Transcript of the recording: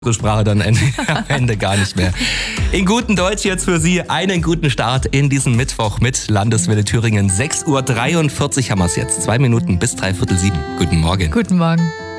Sprache dann am Ende gar nicht mehr. In gutem Deutsch jetzt für Sie einen guten Start in diesen Mittwoch mit Landeswelle Thüringen. 6.43 Uhr haben wir es jetzt. 2 Minuten bis 6:45. Guten Morgen. Guten Morgen.